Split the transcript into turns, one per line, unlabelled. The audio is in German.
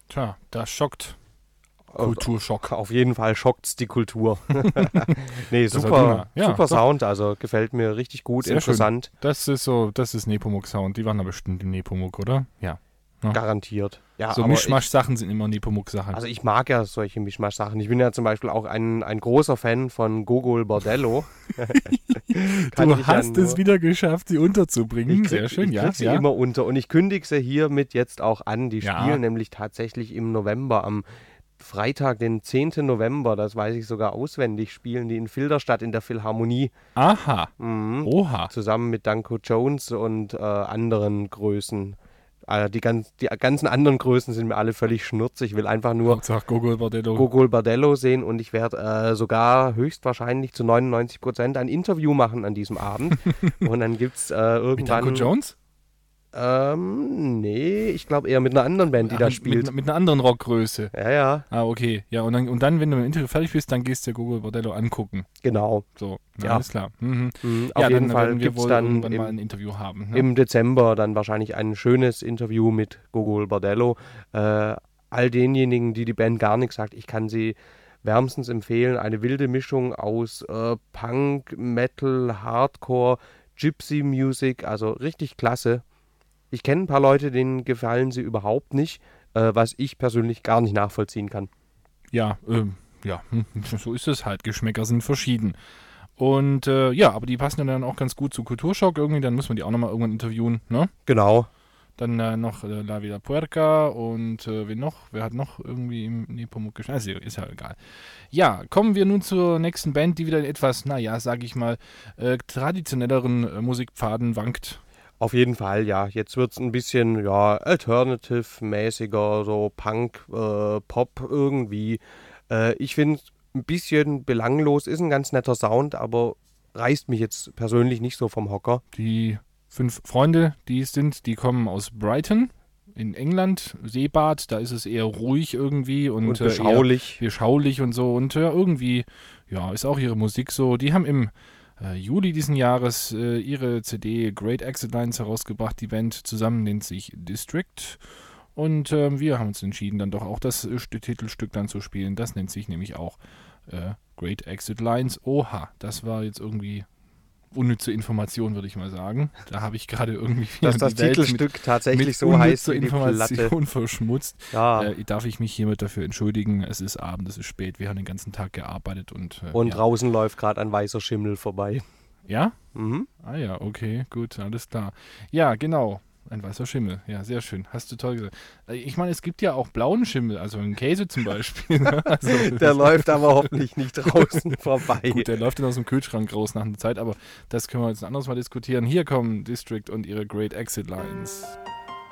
Tja, das schockt. Kulturschock.
Auf jeden Fall schockt's die Kultur. Nee,
Das
super,
war prima. Ja,
super
doch.
Sound, also gefällt mir richtig gut,
Sehr
interessant,
Das ist Nepomuk-Sound. Die waren da bestimmt im Nepomuk, oder? Ja.
garantiert. Ja,
So
aber
Mischmasch-Sachen sind immer Nepomuk-Sachen.
also ich mag ja solche Mischmasch-Sachen. Ich bin ja zum Beispiel auch ein großer Fan von Gogol Bordello. Kann
Du
ich ja
hast
nur-
es wieder geschafft, sie unterzubringen. Sehr schön,
ich krieg sie immer unter und ich kündige sie hiermit jetzt auch an. Die
Ja.
spielen nämlich tatsächlich im November, am Freitag, den 10. November, das weiß ich sogar auswendig, spielen die in Filderstadt in der Philharmonie.
Aha.
Mhm.
Oha.
Zusammen mit Danko Jones und anderen Größen. Die ganzen anderen Größen sind mir alle völlig schnurz. Ich will einfach nur
Hauptsache Gogol Bordello.
Gogol Bordello sehen und ich werde sogar höchstwahrscheinlich zu 99% ein Interview machen an diesem Abend. Und dann gibt es
Mit Danko
irgendwann.
Jones?
Nee, ich glaube eher mit einer anderen Band, die da spielt.
Mit einer anderen Rockgröße.
Ja, ja,
Ah, okay. Ja, und dann, wenn du mit dem Interview fertig bist, dann gehst du Gogol Bordello angucken.
genau.
So,
Ja.
alles klar. Mhm.
Auf
Ja,
jeden
dann
Fall
werden wir
gibt es
wohl
dann
irgendwann mal ein Interview haben. Ne?
im Dezember dann wahrscheinlich ein schönes Interview mit Gogol Bordello. All denjenigen, die Band gar nichts sagt, ich kann sie wärmstens empfehlen. Eine wilde Mischung aus Punk, Metal, Hardcore, Gypsy Music, also richtig klasse. Ich kenne ein paar Leute, denen gefallen sie überhaupt nicht, was ich persönlich gar nicht nachvollziehen kann.
Ja, so ist es halt. Geschmäcker sind verschieden. Und ja, aber die passen dann auch ganz gut zu Kulturschock irgendwie. Dann muss man die auch nochmal irgendwann interviewen, ne?
Genau.
Dann noch La Vida Puerca und wen noch? Wer hat noch irgendwie im Nepomuk gespielt? Also, ist ja egal. Ja, kommen wir nun zur nächsten Band, die wieder in etwas, naja, sag ich mal, traditionelleren Musikpfaden wankt.
Auf jeden Fall, ja. Jetzt wird es ein bisschen, ja, Alternative-mäßiger, so Punk, Pop irgendwie. Ich finde ein bisschen belanglos, ist ein ganz netter Sound, aber reißt mich jetzt persönlich nicht so vom Hocker.
Die 5 Freunde, die kommen aus Brighton in England, Seebad, da ist es eher ruhig irgendwie und
beschaulich.
eher beschaulich und so und irgendwie, ja, ist auch ihre Musik so. Die haben im Juli diesen Jahres ihre CD Great Exit Lines herausgebracht. Die Band zusammen nennt sich District und wir haben uns entschieden, dann doch auch das Titelstück dann zu spielen. Das nennt sich nämlich auch Great Exit Lines. Oha, das war jetzt irgendwie unnütze Information, würde ich mal sagen. Da habe ich gerade irgendwie
Dass das
die Welt
Titelstück tatsächlich
mit
so heißt
unnützer
wie die Platte.
Information verschmutzt.
Ja.
Darf ich mich hiermit dafür entschuldigen. Es ist Abend, es ist spät, wir haben den ganzen Tag gearbeitet und
Und
ja.
draußen läuft gerade ein weißer Schimmel vorbei.
Ja?
Mhm.
Ah ja, okay, gut, alles klar. Ja, genau. Ein weißer Schimmel. Ja, sehr schön. Hast du toll gesagt. Ich meine, es gibt ja auch blauen Schimmel, also einen Käse zum Beispiel. Also,
Der läuft aber hoffentlich nicht draußen vorbei.
gut, der läuft dann aus dem Kühlschrank raus nach einer Zeit, aber das können wir jetzt ein anderes Mal diskutieren. Hier kommen District und ihre Great Exit Lines.